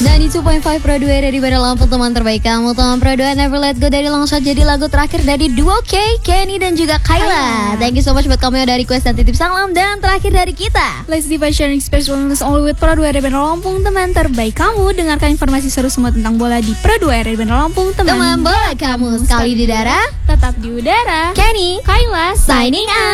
92.5 Pro 2 dari Bandar Lampung, teman terbaik kamu. Teman Pro 2 Never Let Go dari Longshot jadi lagu terakhir dari duo K, Kenny dan juga Kyla. Thank you so much buat kamu yang dari request dan titip salam. Dan terakhir dari kita, Let's Diva sharing special news only with Pro 2 dari Bandar Lampung, teman terbaik kamu. Dengarkan informasi seru semua tentang bola di Pro 2 dari Bandar Lampung, teman bola kamu. Sekali di darah, tetap di udara. Kenny, Kyla signing out.